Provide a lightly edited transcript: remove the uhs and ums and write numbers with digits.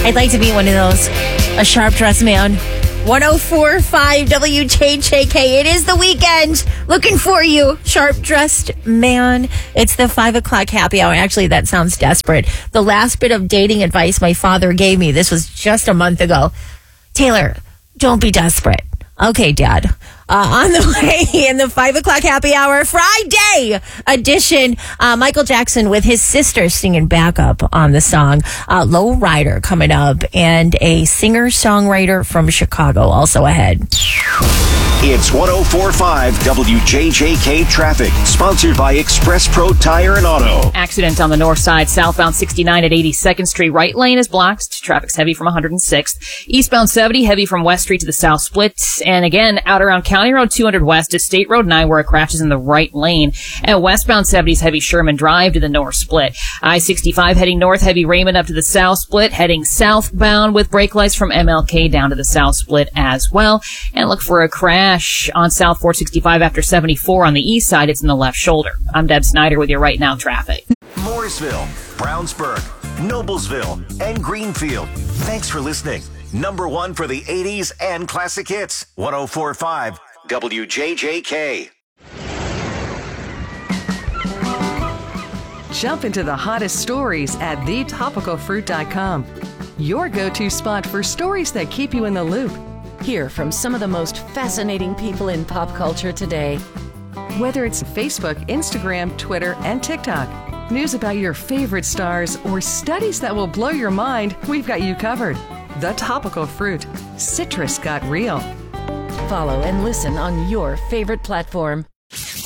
I'd like to be one of those. A sharp dressed man. 104.5 WJJK. It is the weekend. Looking for you, sharp dressed man. It's the 5 o'clock happy hour. Actually, that sounds desperate. The last bit of dating advice my father gave me, this was just a month ago. Taylor, don't be desperate. Okay, Dad. On the way in the 5 o'clock happy hour Friday edition, Michael Jackson with his sister singing backup on the song, Low Rider coming up, and a singer-songwriter from Chicago also ahead. It's 104.5 WJJK Traffic, sponsored by Express Pro Tire and Auto. Accident on the north side, southbound 69 at 82nd Street. Right lane is blocked. Traffic's heavy from 106th. Eastbound 70, heavy from West Street to the South Split. And again, out around County Road 200 West to State Road 9, where it crashes in the right lane. And westbound 70 is heavy Sherman Drive to the North Split. I-65 heading north, heavy Raymond up to the South Split. Heading southbound with brake lights from MLK down to the South Split as well. And look for a crash on South 465 after 74 on the east side. It's in the left shoulder. I'm Deb Snyder with your Right Now traffic. Morrisville, Brownsburg, Noblesville, and Greenfield. Thanks for listening. Number one for the 80s and classic hits. 104.5 WJJK. Jump into the hottest stories at thetopicalfruit.com. Your go-to spot for stories that keep you in the loop. Hear from some of the most fascinating people in pop culture today. Whether it's Facebook, Instagram, Twitter, and TikTok, news about your favorite stars, or studies that will blow your mind, we've got you covered. The Topical Fruit. Citrus got real. Follow and listen on your favorite platform.